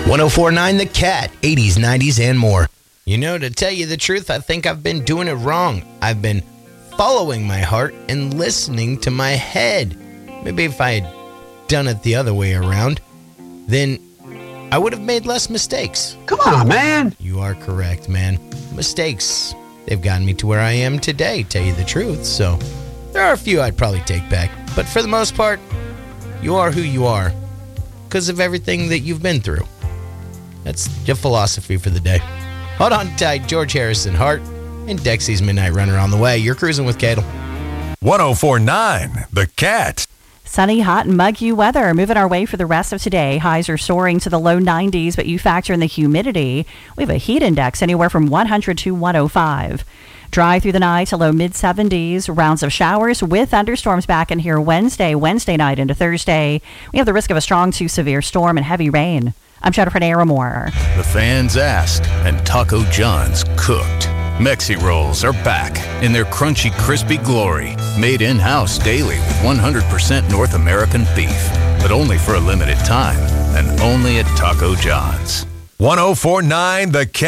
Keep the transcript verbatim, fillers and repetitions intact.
one oh four point nine The Cat, eighties, nineties, and more. You know, to tell you the truth, I think I've been doing it wrong. I've been following my heart and listening to my head. Maybe if I had done it the other way around, then I would have made less mistakes. Come on, man. You are correct, man. Mistakes, they've gotten me to where I am today, tell you the truth. So there are a few I'd probably take back. But for the most part, you are who you are because of everything that you've been through. That's your philosophy for the day. Hold on tight. George Harrison, Hart, and Dexy's Midnight Runner on the way. You're cruising with Cadle. one oh four point nine The Cat. Sunny, hot, and muggy weather. Moving our way for the rest of today. Highs are soaring to the low nineties, but you factor in the humidity. We have a heat index anywhere from one hundred to one oh five. Dry through the night to low mid-seventies. Rounds of showers with thunderstorms back in here Wednesday, Wednesday night into Thursday. We have the risk of a strong to severe storm and heavy rain. I'm Jennifer Aramore. The fans asked, and Taco John's cooked. Mexi Rolls are back in their crunchy, crispy glory. Made in-house daily with one hundred percent North American beef. But only for a limited time, and only at Taco John's. one oh four point nine The Cat.